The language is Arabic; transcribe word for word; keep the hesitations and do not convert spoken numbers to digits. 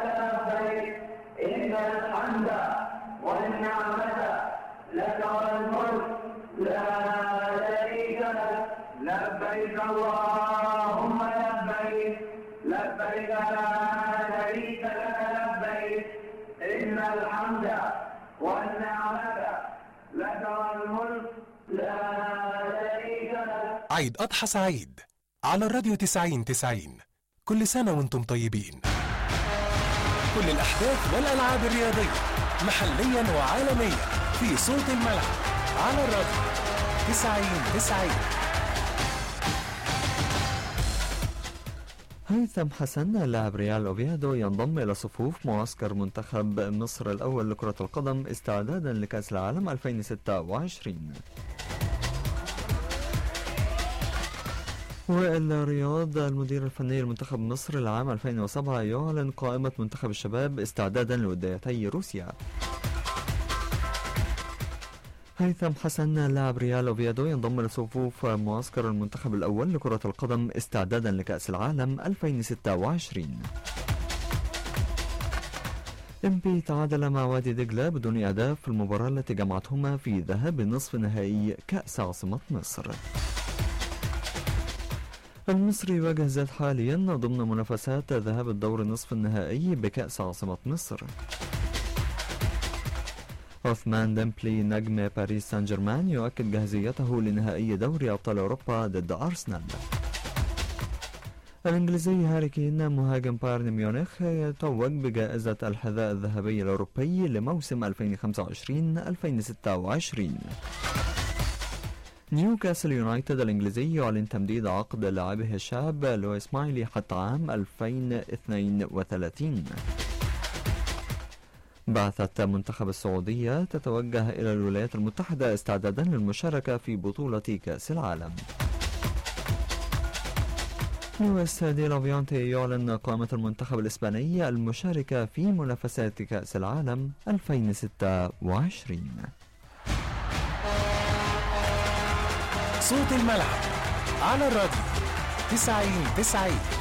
لبيك إن الحمد والنعمة لك والملك لا شريك لك لبيك اللهم لبيك لبيك لا شريك لك لبيك إن الحمد والنعمة لك والملك لا شريك لك. عيد أضحى سعيد على الراديو تسعين تسعين. كل سنة وانتم طيبين. كل الأحداث والألعاب الرياضية محليا وعالميا في صوت الملعب على الراديو تسعين تسعين. هيثم حسن لاعب ريال أوفيادو ينضم إلى صفوف معسكر منتخب مصر الأول لكرة القدم استعدادا لكأس العالم ألفين وستة وعشرين. والرياض المدير الفني لمنتخب مصر العام ألفين وسبعة يعلن قائمة منتخب الشباب استعدادا لوديتي روسيا. هيثم حسن لاعب ريال أوفيادو ينضم لصفوف معسكر المنتخب الأول لكرة القدم استعدادا لكأس العالم ألفين وستة وعشرين. إمبي تعادل مع وادي دجلة بدون أهداف في المباراة التي جمعتهما في ذهاب نصف نهائي كأس عاصمة مصر. المصري يواجه زاد حاليا ضمن منافسات ذهاب الدور نصف النهائي بكأس عاصمة مصر. عثمان ديمبلي نجم باريس سان جيرمان يؤكد جاهزيته لنهائي دوري أبطال أوروبا ضد أرسنال. الإنجليزي هاري كين مهاجم بايرن ميونخ يتوج بجائزة الحذاء الذهبي الأوروبي لموسم ألفين وخمسة وعشرين ألفين وستة وعشرين. نيوكاسل يونايتد الإنجليزي يعلن تمديد عقد لاعبه الشاب لويس مايلي حتى عام ألفين واثنين وثلاثين. بعثة منتخب السعودية تتوجه إلى الولايات المتحدة استعدادا للمشاركة في بطولة كأس العالم. لويس دي لافيونتي يعلن قائمة المنتخب الإسباني المشاركة في منافسات كأس العالم ألفين وستة وعشرين. صوت الملعب على الراديو تسعين تسعين.